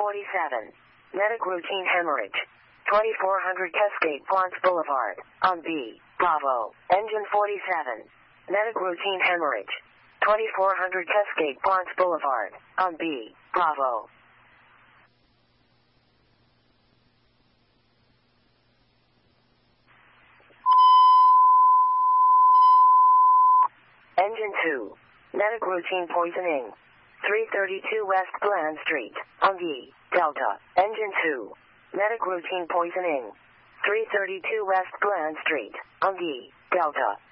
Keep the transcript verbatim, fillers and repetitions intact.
forty-seven. Medic routine hemorrhage. twenty-four hundred Cascade Ponce Boulevard, on B, Bravo. Engine forty-seven. Medic routine hemorrhage. twenty-four hundred Cascade Ponce Boulevard, on B, Bravo. Engine two. Medic routine poisoning. three thirty-two West Bland Street, on B, Delta. Engine two. Medic routine poisoning. three thirty-two West Bland Street, on B, Delta.